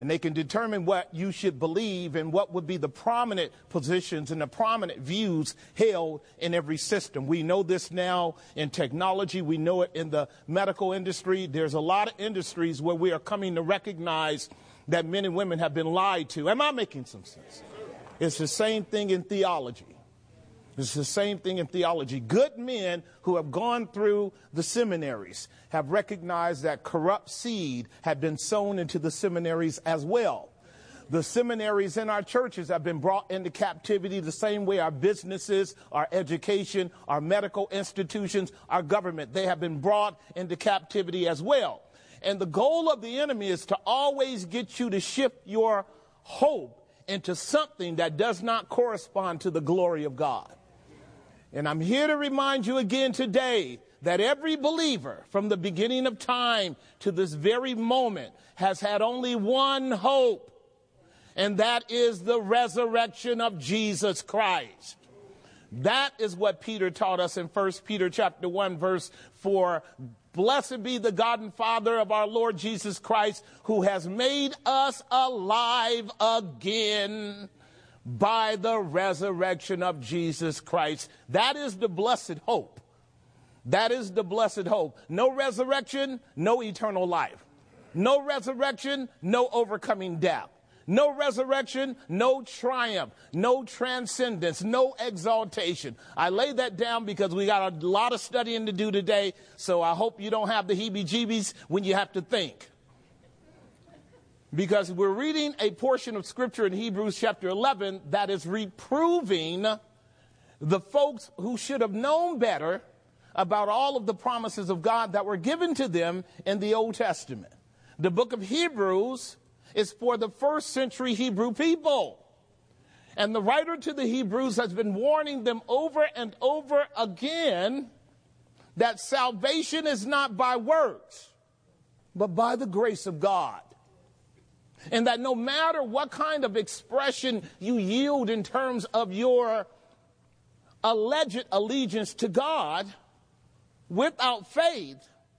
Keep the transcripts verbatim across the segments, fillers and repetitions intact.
And they can determine what you should believe and what would be the prominent positions and the prominent views held in every system. We know this now in technology. We know it in the medical industry. There's a lot of industries where we are coming to recognize that men and women have been lied to. Am I making some sense? It's the same thing in theology. It's the same thing in theology. Good men who have gone through the seminaries have recognized that corrupt seed had been sown into the seminaries as well. The seminaries in our churches have been brought into captivity the same way our businesses, our education, our medical institutions, our government, they have been brought into captivity as well. And the goal of the enemy is to always get you to shift your hope into something that does not correspond to the glory of God. And I'm here to remind you again today that every believer from the beginning of time to this very moment has had only one hope, and that is the resurrection of Jesus Christ. That is what Peter taught us in First Peter chapter one, verse four. Blessed be the God and Father of our Lord Jesus Christ, who has made us alive again by the resurrection of Jesus Christ. That is the blessed hope. That is the blessed hope. No resurrection, no eternal life. No resurrection, no overcoming death. No resurrection, no triumph, no transcendence, no exaltation. I lay that down because we got a lot of studying to do today, so I hope you don't have the heebie-jeebies when you have to think. Because we're reading a portion of Scripture in Hebrews chapter eleven that is reproving the folks who should have known better about all of the promises of God that were given to them in the Old Testament. The book of Hebrews is for the first century Hebrew people. And the writer to the Hebrews has been warning them over and over again that salvation is not by works, but by the grace of God. And that no matter what kind of expression you yield in terms of your alleged allegiance to God, without faith,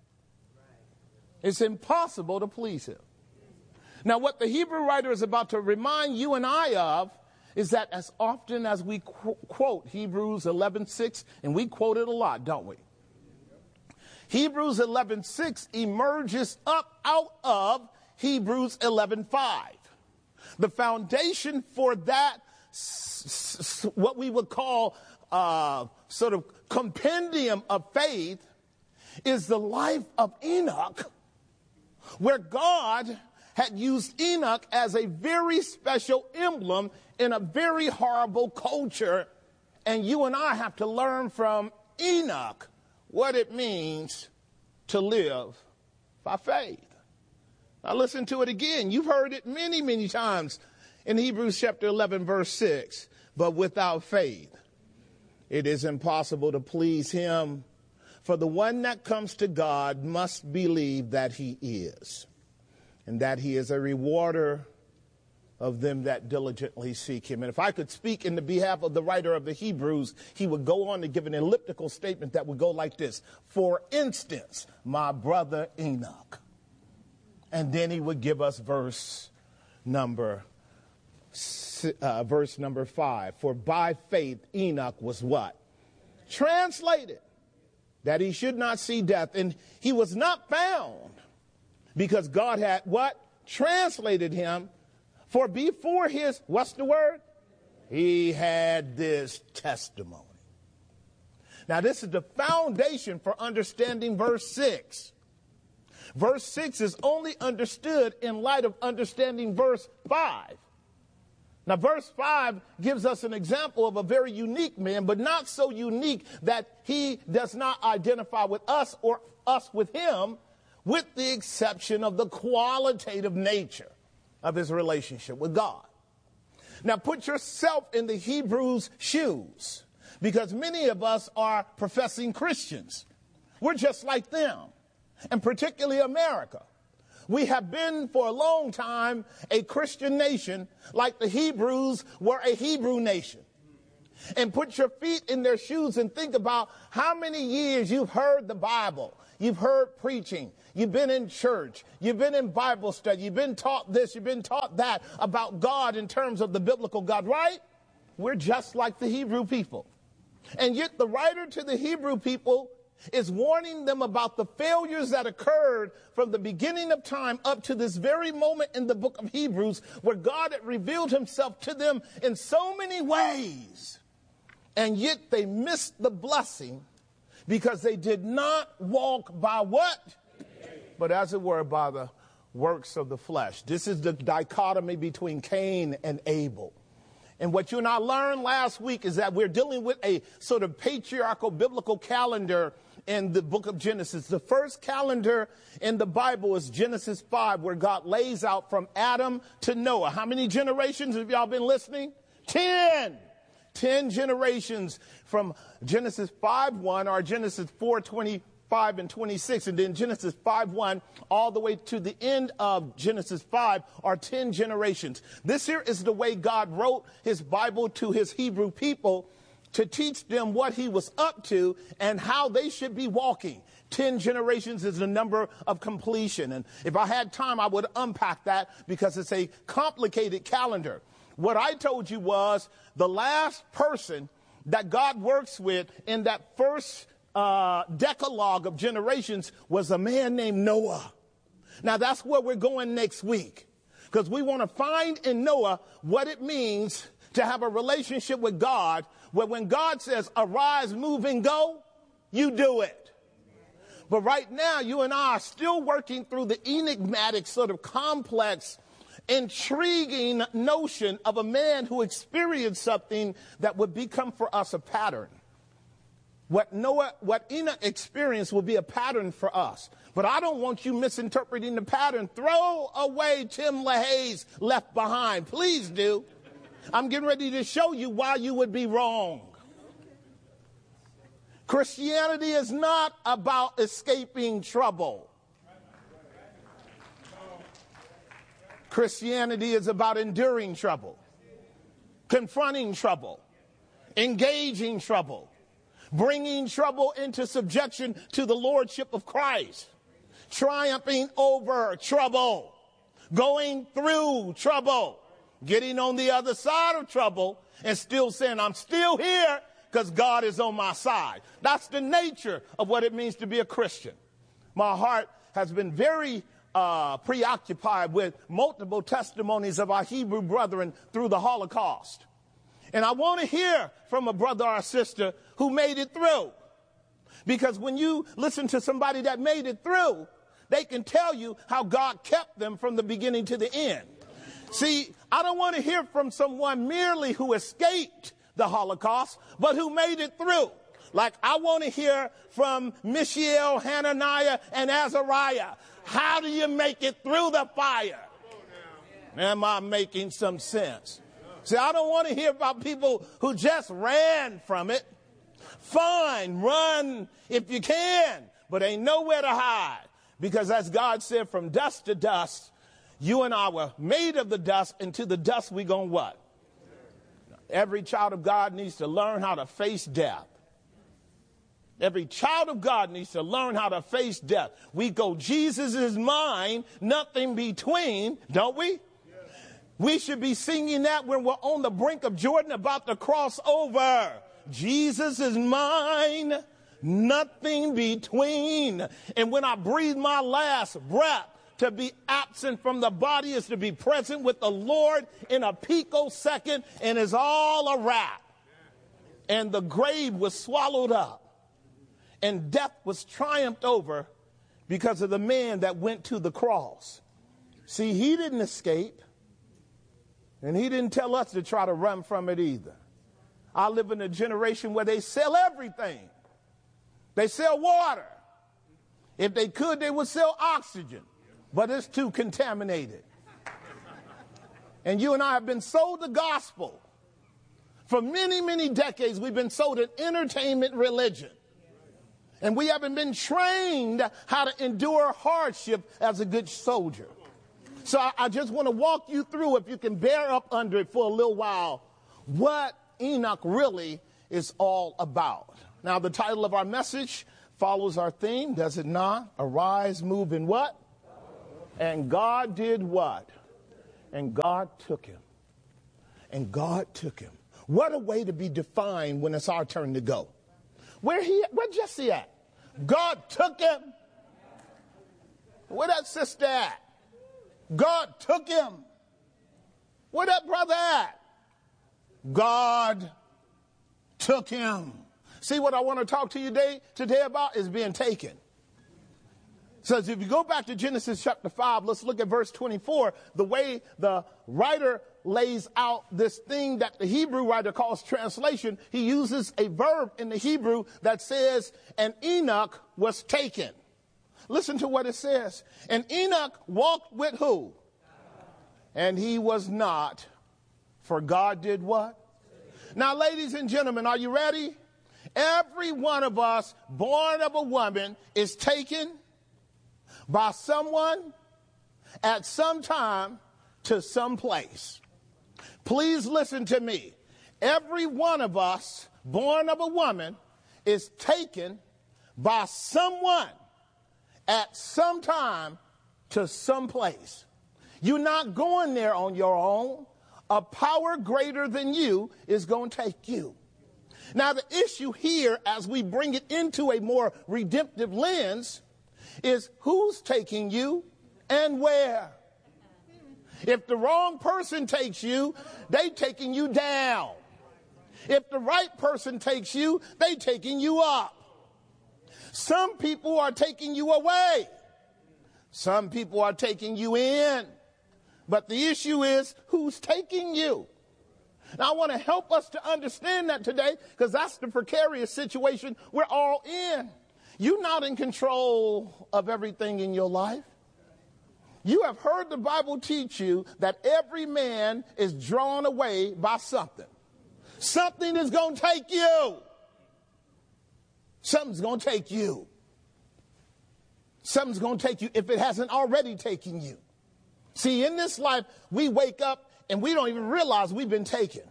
it's impossible to please him. Now, what the Hebrew writer is about to remind you and I of is that as often as we qu- quote Hebrews eleven six, and we quote it a lot, don't we? Hebrews eleven six emerges up out of Hebrews eleven five. The foundation for that, s- s- what we would call uh, sort of compendium of faith, is the life of Enoch, where God had used Enoch as a very special emblem in a very horrible culture. And you and I have to learn from Enoch what it means to live by faith. Now listen to it again. You've heard it many, many times in Hebrews chapter eleven, verse six. But without faith, it is impossible to please him. For the one that comes to God must believe that he is, and that he is a rewarder of them that diligently seek him. And if I could speak in the behalf of the writer of the Hebrews, he would go on to give an elliptical statement that would go like this. For instance, my brother Enoch. And then he would give us verse number uh, verse number five. For by faith Enoch was what? Translated, that he should not see death. And he was not found, because God had what? Translated him. For before his, what's the word? He had this testimony. Now this is the foundation for understanding verse six. Verse six is only understood in light of understanding verse five. Now verse five gives us an example of a very unique man, but not so unique that he does not identify with us or us with him, with the exception of the qualitative nature of his relationship with God. Now put yourself in the Hebrews' shoes, because many of us are professing Christians. We're just like them, and particularly America. We have been for a long time a Christian nation, like the Hebrews were a Hebrew nation. And put your feet in their shoes and think about how many years you've heard the Bible, you've heard preaching, You've been in church. You've been in Bible study. You've been taught this. You've been taught that about God in terms of the biblical God, right? We're just like the Hebrew people. And yet the writer to the Hebrew people is warning them about the failures that occurred from the beginning of time up to this very moment in the book of Hebrews, where God had revealed himself to them in so many ways. And yet they missed the blessing because they did not walk by what? But as it were, by the works of the flesh. This is the dichotomy between Cain and Abel. And what you and I learned last week is that we're dealing with a sort of patriarchal biblical calendar in the book of Genesis. The first calendar in the Bible is Genesis five, where God lays out from Adam to Noah. How many generations have y'all been listening? Ten. Ten generations from Genesis five one or Genesis four twenty-five and twenty-six, and then Genesis five one all the way to the end of Genesis five are ten generations. This here is the way God wrote his Bible to his Hebrew people to teach them what he was up to and how they should be walking. Ten generations is the number of completion. And if I had time, I would unpack that because it's a complicated calendar. What I told you was the last person that God works with in that first uh, decalogue of generations was a man named Noah. Now that's where we're going next week, because we want to find in Noah what it means to have a relationship with God, where when God says, arise, move, and go, you do it. But right now, you and I are still working through the enigmatic, sort of complex, intriguing notion of a man who experienced something that would become for us a pattern. What Noah, what Enoch experienced will be a pattern for us. But I don't want you misinterpreting the pattern. Throw away Tim LaHaye's Left Behind. Please do. I'm getting ready to show you why you would be wrong. Christianity is not about escaping trouble. Christianity is about enduring trouble, confronting trouble, engaging trouble, bringing trouble into subjection to the lordship of Christ, triumphing over trouble, going through trouble, getting on the other side of trouble and still saying, I'm still here because God is on my side. That's the nature of what it means to be a Christian. My heart has been very uh, preoccupied with multiple testimonies of our Hebrew brethren through the Holocaust. And I want to hear from a brother or a sister who made it through. Because when you listen to somebody that made it through, they can tell you how God kept them from the beginning to the end. See, I don't want to hear from someone merely who escaped the Holocaust, but who made it through. Like, I want to hear from Mishael, Hananiah, and Azariah. How do you make it through the fire? Am I making some sense? See, I don't want to hear about people who just ran from it. Fine, run if you can, but ain't nowhere to hide. Because as God said, from dust to dust, you and I were made of the dust, and to the dust we gonna what? Every child of God needs to learn how to face death. Every child of God needs to learn how to face death. We go, Jesus is mine, nothing between, don't we? Yes. We should be singing that when we're on the brink of Jordan about to cross over. Jesus is mine, nothing between. And when I breathe my last breath, to be absent from the body is to be present with the Lord in a picosecond, and is all a wrap. And the grave was swallowed up, and death was triumphed over because of the man that went to the cross. See, he didn't escape, and he didn't tell us to try to run from it either. I live in a generation where they sell everything. They sell water. If they could, they would sell oxygen. But it's too contaminated. And you and I have been sold the gospel. For many, many decades, we've been sold an entertainment religion. And we haven't been trained how to endure hardship as a good soldier. So I, I just want to walk you through, if you can bear up under it for a little while, what Enoch really is all about. Now, the title of our message, follows our theme, does it not? Arise, move, and what? And God did what? And God took him. And God took him. What a way to be defined when it's our turn to go. Where he, where Jesse at? God took him. Where that sister at? God took him. Where that brother at? God took him. See, what I want to talk to you today, today about is being taken. So if you go back to Genesis chapter five, let's look at verse twenty-four. The way the writer lays out this thing that the Hebrew writer calls translation, he uses a verb in the Hebrew that says, and Enoch was taken. Listen to what it says. And Enoch walked with who? And he was not, for God did what? Now, ladies and gentlemen, are you ready? Every one of us born of a woman is taken by someone at some time to some place. Please listen to me. Every one of us born of a woman is taken by someone at some time to some place. You're not going there on your own. A power greater than you is going to take you. Now, the issue here, as we bring it into a more redemptive lens, is who's taking you and where. If the wrong person takes you, they taking you down. If the right person takes you, they taking you up. Some people are taking you away. Some people are taking you in. But the issue is who's taking you. Now, I want to help us to understand that today, because that's the precarious situation we're all in. You're not in control of everything in your life. You have heard the Bible teach you that every man is drawn away by something. Something is going to take you. Something's going to take you. Something's going to take you if it hasn't already taken you. See, in this life, we wake up and we don't even realize we've been taken.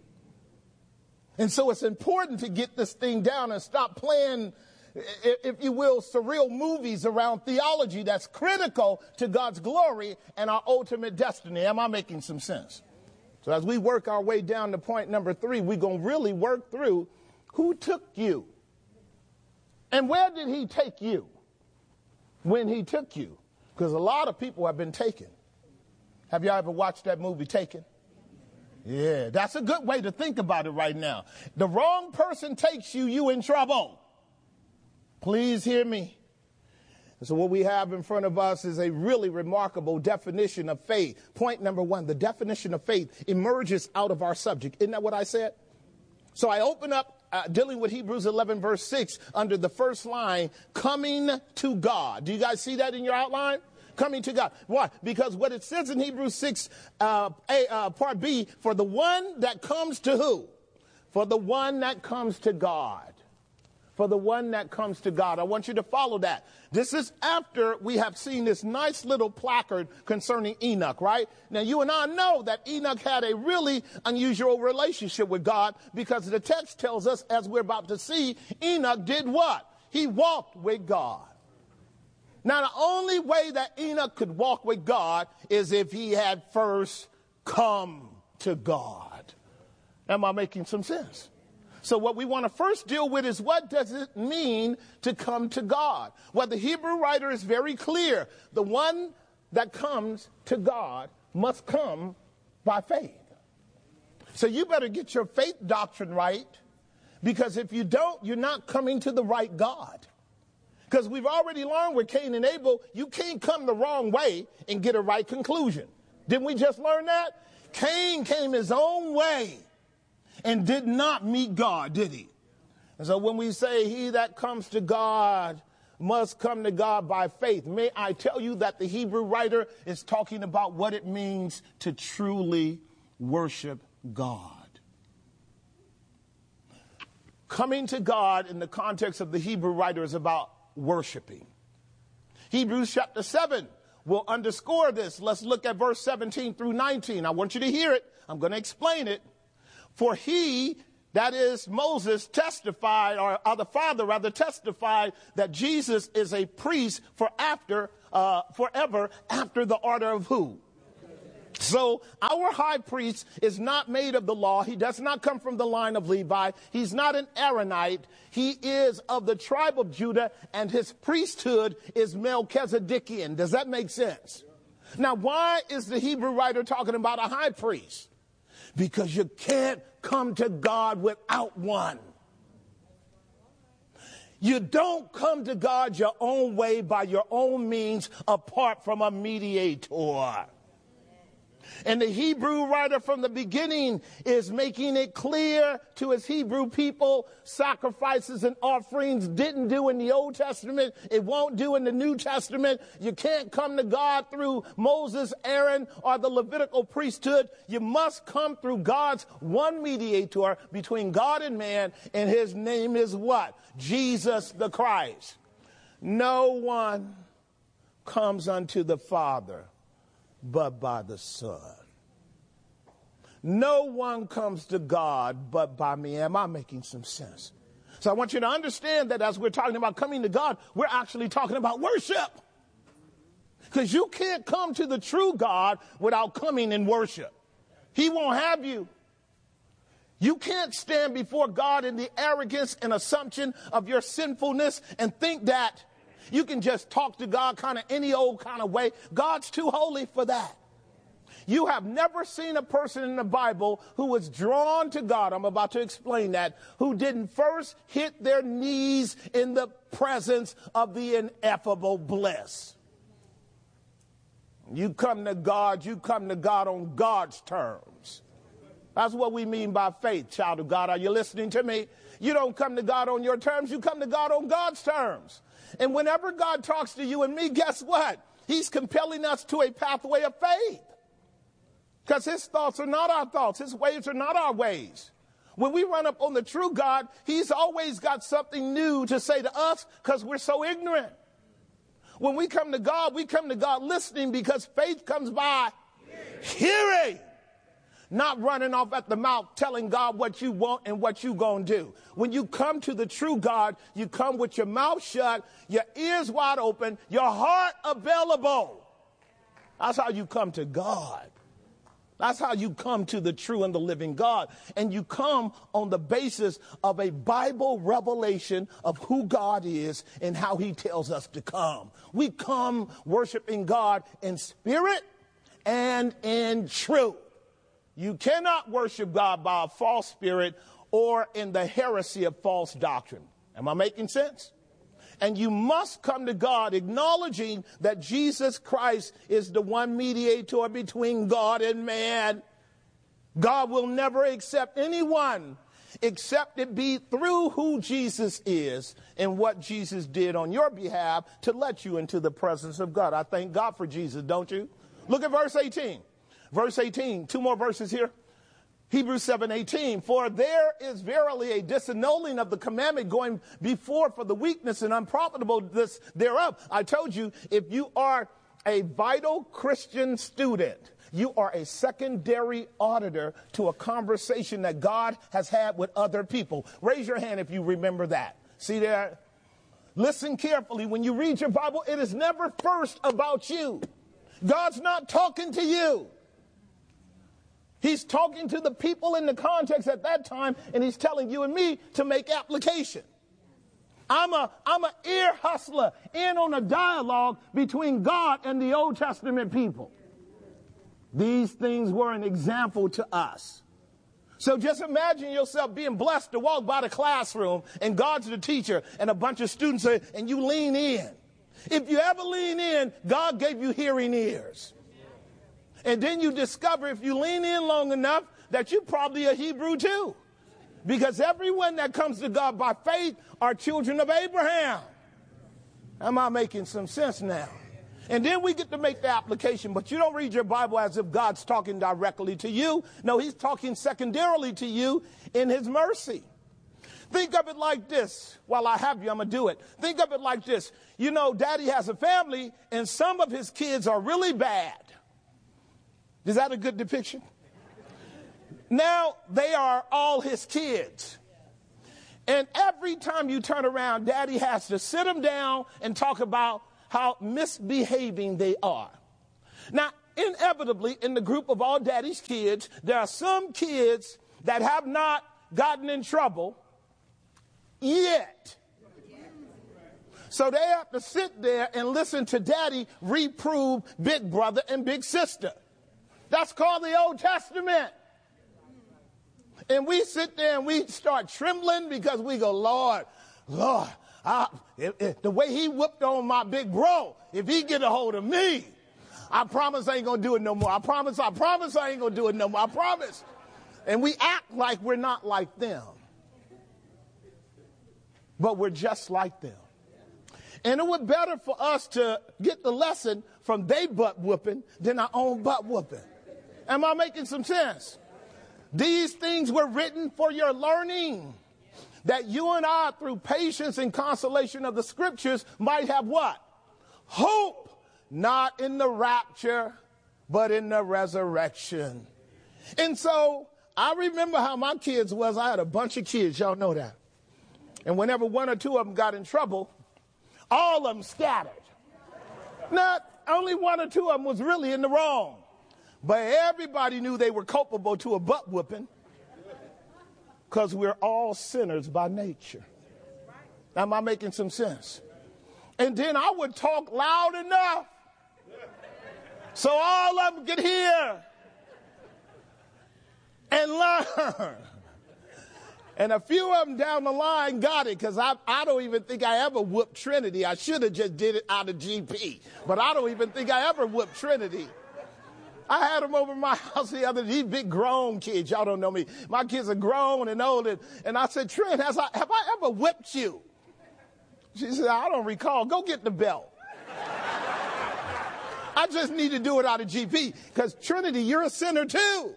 And so it's important to get this thing down and stop playing, if you will, surreal movies around theology that's critical to God's glory and our ultimate destiny. Am I making some sense? So as we work our way down to point number three, we're going to really work through who took you and where did he take you when he took you? Because a lot of people have been taken. Have y'all ever watched that movie, Taken? Yeah, that's a good way to think about it right now. The wrong person takes you, you in trouble. Please hear me. So what we have in front of us is a really remarkable definition of faith. Point number one, the definition of faith emerges out of our subject. Isn't that what I said? So I open up uh, dealing with Hebrews eleven verse six under the first line, coming to God. Do you guys see that in your outline? Coming to God. Why? Because what it says in Hebrews six, uh, A, uh, part B, for the one that comes to who? For the one that comes to God. For the one that comes to God. I want you to follow that. This is after we have seen this nice little placard concerning Enoch, right? Now, you and I know that Enoch had a really unusual relationship with God because the text tells us, as we're about to see, Enoch did what? He walked with God. Now, the only way that Enoch could walk with God is if he had first come to God. Am I making some sense? So what we want to first deal with is what does it mean to come to God? Well, the Hebrew writer is very clear. The one that comes to God must come by faith. So you better get your faith doctrine right, because if you don't, you're not coming to the right God. Because we've already learned with Cain and Abel, you can't come the wrong way and get a right conclusion. Didn't we just learn that? Cain came his own way and did not meet God, did he? And so when we say he that comes to God must come to God by faith, may I tell you that the Hebrew writer is talking about what it means to truly worship God. Coming to God in the context of the Hebrew writer is about worshiping. Hebrews chapter seven will underscore this. Let's look at verse seventeen through nineteen. I want you to hear it. I'm going to explain it. For he That is, Moses testified, or, or the Father rather testified, that Jesus is a priest for after, uh, forever after the order of who? So our high priest is not made of the law. He does not come from the line of Levi. He's not an Aaronite. He is of the tribe of Judah, and his priesthood is Melchizedekian. Does that make sense? Now, why is the Hebrew writer talking about a high priest? Because you can't come to God without one. You don't come to God your own way by your own means apart from a mediator. And the Hebrew writer from the beginning is making it clear to his Hebrew people, sacrifices and offerings didn't do in the Old Testament. It won't do in the New Testament. You can't come to God through Moses, Aaron, or the Levitical priesthood. You must come through God's one mediator between God and man, and his name is what? Jesus the Christ. No one comes unto the Father but by the Son. No one comes to God but by me. Am I making some sense? So I want you to understand that as we're talking about coming to God, we're actually talking about worship. Because you can't come to the true God without coming in worship. He won't have you. You can't stand before God in the arrogance and assumption of your sinfulness and think that you can just talk to God kind of any old kind of way. God's too holy for that. You have never seen a person in the Bible who was drawn to God, I'm about to explain that, who didn't first hit their knees in the presence of the ineffable bliss. You come to God, you come to God on God's terms. That's what we mean by faith, child of God. Are you listening to me? You don't come to God on your terms, you come to God on God's terms. And whenever God talks to you and me, guess what? He's compelling us to a pathway of faith. Because his thoughts are not our thoughts. His ways are not our ways. When we run up on the true God, he's always got something new to say to us because we're so ignorant. When we come to God, we come to God listening because faith comes by hearing. Not running off at the mouth telling God what you want and what you gonna do. When you come to the true God, you come with your mouth shut, your ears wide open, your heart available. That's how you come to God. That's how you come to the true and the living God. And you come on the basis of a Bible revelation of who God is and how he tells us to come. We come worshiping God in spirit and in truth. You cannot worship God by a false spirit or in the heresy of false doctrine. Am I making sense? And you must come to God acknowledging that Jesus Christ is the one mediator between God and man. God will never accept anyone except it be through who Jesus is and what Jesus did on your behalf to let you into the presence of God. I thank God for Jesus, don't you? Look at verse eighteen. Verse eighteen, two more verses here. Hebrews seven eighteen, for there is verily a disannulling of the commandment going before for the weakness and unprofitableness thereof. I told you, if you are a vital Christian student, you are a secondary auditor to a conversation that God has had with other people. Raise your hand if you remember that. See there? Listen carefully. When you read your Bible, it is never first about you. God's not talking to you. He's talking to the people in the context at that time, and he's telling you and me to make application. I'm a, I'm an ear hustler in on a dialogue between God and the Old Testament people. These things were an example to us. So just imagine yourself being blessed to walk by the classroom, and God's the teacher, and a bunch of students are, and you lean in. If you ever lean in, God gave you hearing ears. And then you discover, if you lean in long enough, that you're probably a Hebrew too. Because everyone that comes to God by faith are children of Abraham. Am I making some sense now? And then we get to make the application, but you don't read your Bible as if God's talking directly to you. No, he's talking secondarily to you in his mercy. Think of it like this. While I have you, I'm going to do it. Think of it like this. You know, daddy has a family, and some of his kids are really bad. Is that a good depiction? Now they are all his kids. And every time you turn around, Daddy has to sit them down and talk about how misbehaving they are. Now, inevitably, in the group of all Daddy's kids, there are some kids that have not gotten in trouble yet. So they have to sit there and listen to Daddy reprove big brother and big sister. That's called the Old Testament. And we sit there and we start trembling because we go, Lord, Lord, I, if, if the way he whooped on my big bro, if he get a hold of me, I promise I ain't going to do it no more. I promise, I promise I ain't going to do it no more. I promise. And we act like we're not like them. But we're just like them. And it would be better for us to get the lesson from they butt whooping than our own butt whooping. Am I making some sense? These things were written for your learning, that you and I, through patience and consolation of the scriptures, might have what? Hope, not in the rapture, but in the resurrection. And so I remember how my kids was. I had a bunch of kids. Y'all know that. And whenever one or two of them got in trouble, all of them scattered. Not only one or two of them was really in the wrong. But everybody knew they were culpable to a butt whooping because we're all sinners by nature. Am I making some sense? And then I would talk loud enough so all of them could hear and learn. And a few of them down the line got it because I, I don't even think I ever whooped Trinity. I should have just did it out of G P. But I don't even think I ever whooped Trinity. I had them over my house the other day, these big grown kids. Y'all don't know me. My kids are grown and old. And, and I said, Trent, has I, have I ever whipped you? She said, I don't recall. Go get the belt. I just need to do it out of G P because Trinity, you're a sinner too.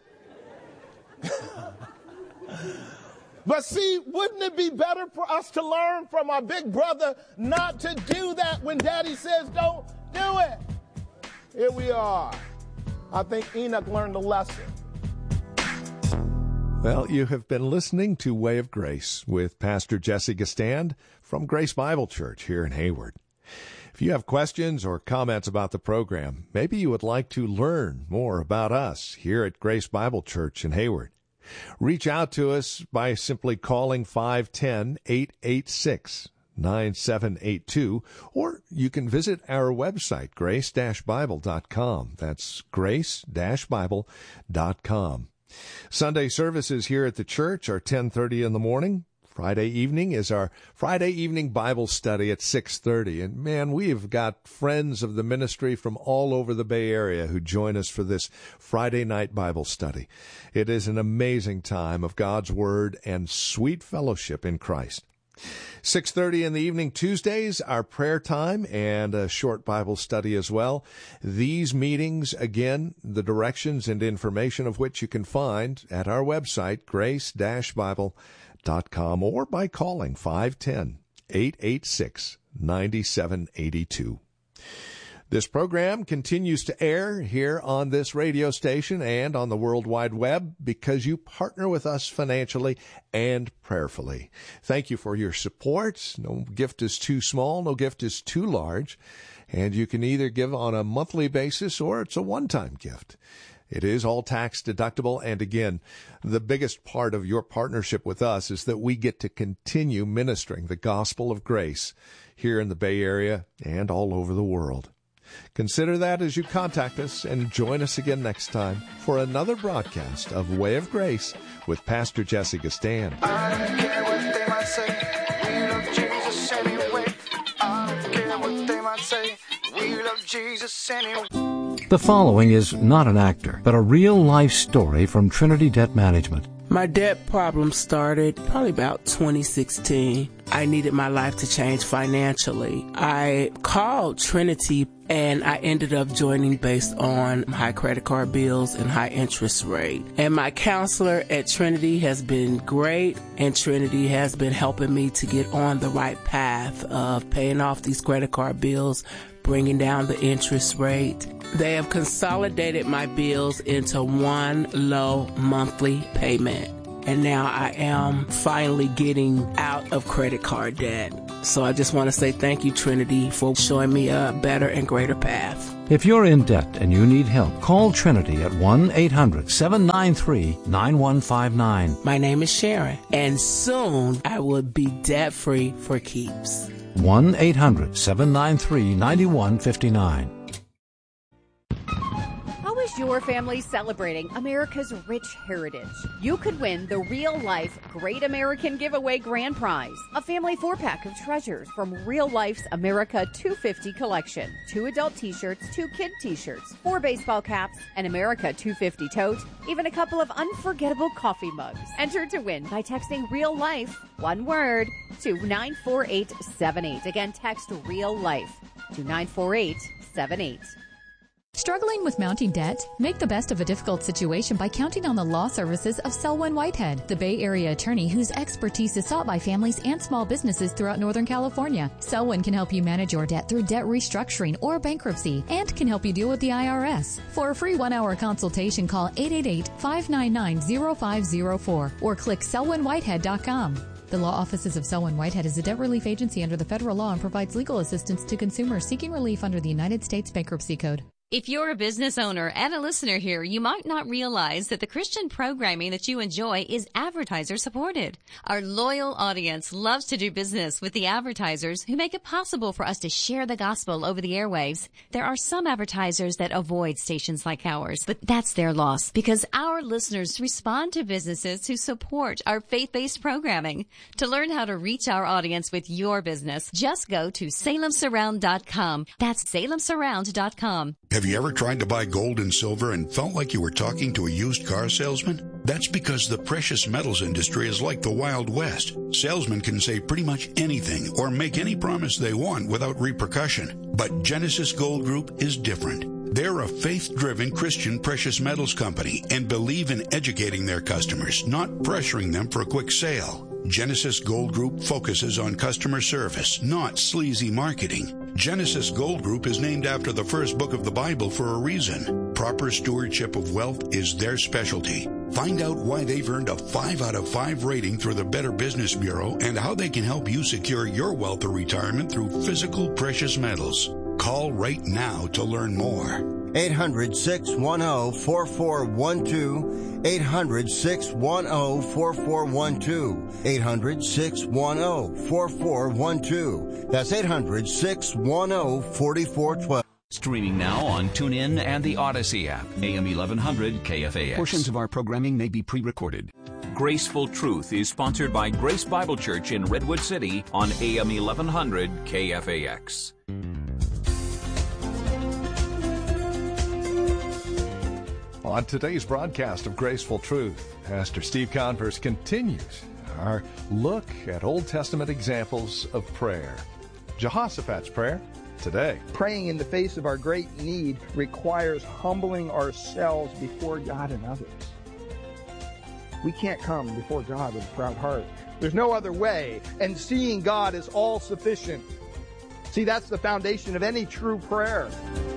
But see, wouldn't it be better for us to learn from our big brother not to do that when Daddy says don't do it? Here we are. I think Enoch learned a lesson. Well, you have been listening to Way of Grace with Pastor Jesse Gistand from Grace Bible Church here in Hayward. If you have questions or comments about the program, maybe you would like to learn more about us here at Grace Bible Church in Hayward, reach out to us by simply calling five one zero, eight eight six, nine seven eight two, or you can visit our website, grace dash bible dot com. That's grace dash bible dot com. Sunday services here at the church are ten thirty in the morning. Friday evening is our Friday evening Bible study at six thirty. And man, we've got friends of the ministry from all over the Bay Area who join us for this Friday night Bible study. It is an amazing time of God's Word and sweet fellowship in Christ. six thirty in the evening Tuesdays, our prayer time and a short Bible study as well. These meetings, again, the directions and information of which you can find at our website, grace dash bible dot com, or by calling five one zero, eight eight six, nine seven eight two. This program continues to air here on this radio station and on the World Wide Web because you partner with us financially and prayerfully. Thank you for your support. No gift is too small, no gift is too large, and you can either give on a monthly basis or it's a one-time gift. It is all tax deductible, and again, the biggest part of your partnership with us is that we get to continue ministering the gospel of grace here in the Bay Area and all over the world. Consider that as you contact us and join us again next time for another broadcast of Way of Grace with Pastor Jesse Gistand. I don't care what they might say, we love Jesus anyway. I don't care what they might say, we love Jesus anyway. The following is not an actor, but a real-life story from Trinity Debt Management. My debt problem started probably about twenty sixteen. I needed my life to change financially. I called Trinity and I ended up joining based on high credit card bills and high interest rate. And my counselor at Trinity has been great, and Trinity has been helping me to get on the right path of paying off these credit card bills, bringing down the interest rate. They have consolidated my bills into one low monthly payment. And now I am finally getting out of credit card debt. So I just want to say thank you, Trinity, for showing me a better and greater path. If you're in debt and you need help, call Trinity at one eight hundred seven nine three nine one five nine. My name is Sharon, and soon I will be debt-free for keeps. one eight hundred seven nine three nine one five nine. Is your family celebrating America's rich heritage? You could win the real-life Great American Giveaway Grand Prize, a family four-pack of treasures from Real Life's America two fifty collection. Two adult t-shirts, two kid t-shirts, four baseball caps, an America two fifty tote, even a couple of unforgettable coffee mugs. Enter to win by texting Real Life, one word, to nine four eight seven eight. Again, text Real Life to nine four eight seven eight. Struggling with mounting debt? Make the best of a difficult situation by counting on the law services of Selwyn Whitehead, the Bay Area attorney whose expertise is sought by families and small businesses throughout Northern California. Selwyn can help you manage your debt through debt restructuring or bankruptcy and can help you deal with the I R S. For a free one-hour consultation, call eight eight eight, five nine nine, zero five zero four or click selwyn whitehead dot com. The law offices of Selwyn Whitehead is a debt relief agency under the federal law and provides legal assistance to consumers seeking relief under the United States Bankruptcy Code. If you're a business owner and a listener here, you might not realize that the Christian programming that you enjoy is advertiser supported. Our loyal audience loves to do business with the advertisers who make it possible for us to share the gospel over the airwaves. There are some advertisers that avoid stations like ours, but that's their loss because our listeners respond to businesses who support our faith-based programming. To learn how to reach our audience with your business, just go to salem surround dot com. That's salem surround dot com. Have you ever tried to buy gold and silver and felt like you were talking to a used car salesman? That's because the precious metals industry is like the Wild West. Salesmen can say pretty much anything or make any promise they want without repercussion. But Genesis Gold Group is different. They're a faith-driven Christian precious metals company and believe in educating their customers, not pressuring them for a quick sale. Genesis Gold Group focuses on customer service, not sleazy marketing. Genesis Gold Group is named after the first book of the Bible for a reason. Proper stewardship of wealth is their specialty. Find out why they've earned a five out of five rating through the Better Business Bureau and how they can help you secure your wealth or retirement through physical precious metals. Call right now to learn more. eight hundred, six one zero, four four one two. eight hundred, six one zero, four four one two. eight hundred, six one zero, four four one two. That's eight hundred, six one zero, four four one two. Streaming now on TuneIn and the Odyssey app. A M eleven hundred K F A X. Portions of our programming may be pre-recorded. Graceful Truth is sponsored by Grace Bible Church in Redwood City on A M eleven hundred K F A X. On today's broadcast of Graceful Truth, Pastor Steve Converse continues our look at Old Testament examples of prayer. Jehoshaphat's prayer today. Praying in the face of our great need requires humbling ourselves before God and others. We can't come before God with a proud heart. There's no other way, and seeing God is all sufficient. See, that's the foundation of any true prayer.